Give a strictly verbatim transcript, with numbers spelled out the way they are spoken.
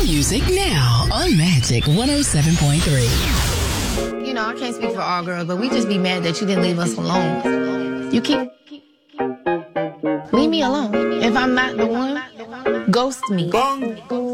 music now on Magic one oh seven point three. You know, I can't speak for all girls, but we just be mad that you didn't leave us alone. You keep... Leave me alone. If I'm not the one, ghost me.